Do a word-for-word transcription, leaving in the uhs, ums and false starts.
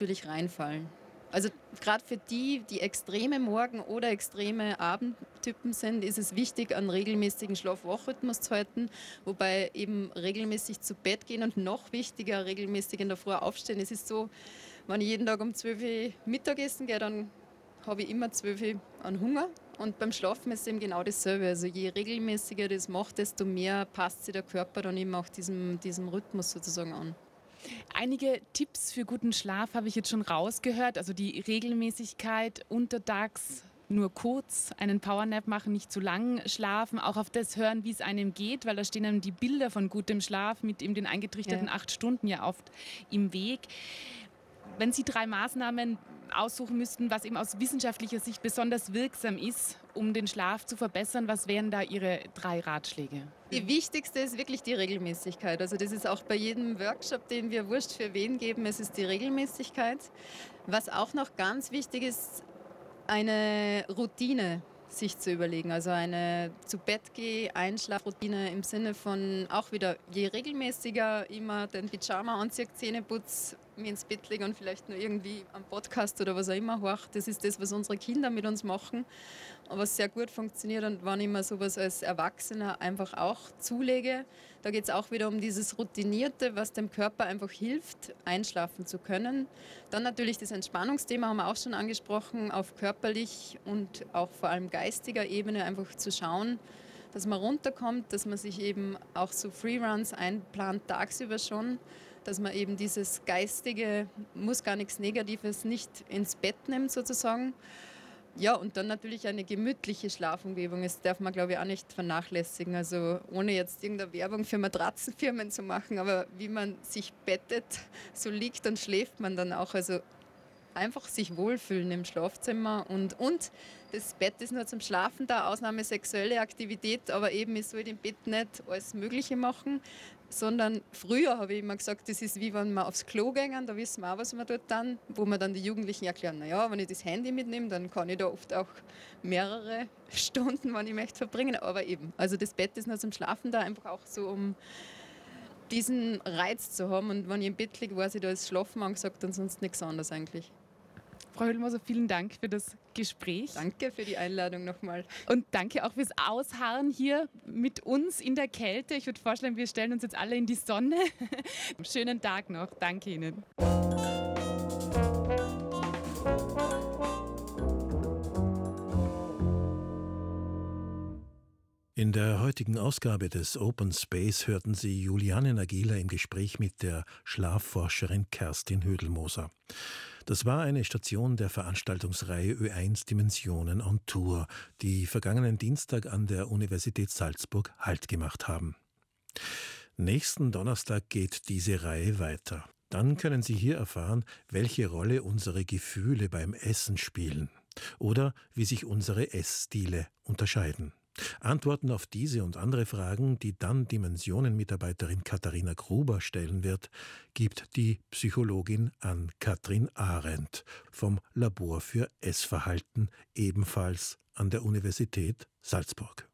natürlich reinfallen. Also gerade für die, die extreme Morgen- oder extreme Abendtypen sind, ist es wichtig, einen regelmäßigen Schlaf-Wach-Rhythmus zu halten, wobei eben regelmäßig zu Bett gehen und noch wichtiger, regelmäßig in der Früh aufstehen. Es ist so, wenn ich jeden Tag um zwölf Uhr Mittagessen gehe, dann habe ich immer zwölf Uhr an Hunger. Und beim Schlafen ist es eben genau dasselbe. Also je regelmäßiger das macht, desto mehr passt sich der Körper dann eben auch diesem, diesem Rhythmus sozusagen an. Einige Tipps für guten Schlaf habe ich jetzt schon rausgehört. Also die Regelmäßigkeit, untertags nur kurz einen Powernap machen, nicht zu lang schlafen, auch auf das hören, wie es einem geht, weil da stehen einem die Bilder von gutem Schlaf mit eben den eingetrichterten Ja. acht Stunden ja oft im Weg. Wenn Sie drei Maßnahmen aussuchen müssten, was eben aus wissenschaftlicher Sicht besonders wirksam ist, um den Schlaf zu verbessern, was wären da Ihre drei Ratschläge? Die wichtigste ist wirklich die Regelmäßigkeit. Also das ist auch bei jedem Workshop, den wir wurscht für wen geben, es ist die Regelmäßigkeit. Was auch noch ganz wichtig ist, eine Routine sich zu überlegen. Also eine zu Bett geh Einschlafroutine im Sinne von auch wieder, je regelmäßiger immer den Pyjama anziehe, Zähne putze, mir ins Bett lege und vielleicht nur irgendwie am Podcast oder was auch immer horch. Das ist das, was unsere Kinder mit uns machen, was sehr gut funktioniert. Und wenn ich mir sowas als Erwachsener einfach auch zulege, da geht es auch wieder um dieses Routinierte, was dem Körper einfach hilft, einschlafen zu können. Dann natürlich das Entspannungsthema haben wir auch schon angesprochen, auf körperlich und auch vor allem geistiger Ebene einfach zu schauen, dass man runterkommt, dass man sich eben auch so Freeruns einplant tagsüber schon, dass man eben dieses Geistige, muss gar nichts Negatives, nicht ins Bett nimmt sozusagen. Ja, und dann natürlich eine gemütliche Schlafumgebung. Das darf man, glaube ich, auch nicht vernachlässigen. Also ohne jetzt irgendeine Werbung für Matratzenfirmen zu machen, aber wie man sich bettet, so liegt und schläft man dann auch. Also einfach sich wohlfühlen im Schlafzimmer. Und, und das Bett ist nur zum Schlafen da, Ausnahme sexuelle Aktivität, aber eben, ich soll im Bett nicht alles Mögliche machen, sondern früher habe ich immer gesagt, das ist wie wenn wir aufs Klo gehen, da wissen wir auch, was wir dort dann, wo wir dann die Jugendlichen erklären, naja, wenn ich das Handy mitnehme, dann kann ich da oft auch mehrere Stunden, wenn ich möchte, verbringen, aber eben, also das Bett ist nur zum Schlafen da, einfach auch so, um diesen Reiz zu haben, und wenn ich im Bett liege, weiß ich, da ist Schlafen angesagt und sonst nichts anderes eigentlich. Frau Hödelmoser, vielen Dank für das Gespräch. Danke für die Einladung nochmal. Und danke auch fürs Ausharren hier mit uns in der Kälte. Ich würde vorschlagen, wir stellen uns jetzt alle in die Sonne. Schönen Tag noch. Danke Ihnen. In der heutigen Ausgabe des Open Space hörten Sie Juliane Nagela im Gespräch mit der Schlafforscherin Kerstin Hödelmoser. Das war eine Station der Veranstaltungsreihe Ö eins Dimensionen on Tour, die vergangenen Dienstag an der Universität Salzburg Halt gemacht haben. Nächsten Donnerstag geht diese Reihe weiter. Dann können Sie hier erfahren, welche Rolle unsere Gefühle beim Essen spielen oder wie sich unsere Essstile unterscheiden. Antworten auf diese und andere Fragen, die dann Dimensionen-Mitarbeiterin Katharina Gruber stellen wird, gibt die Psychologin Ann-Kathrin Arendt vom Labor für Essverhalten, ebenfalls an der Universität Salzburg.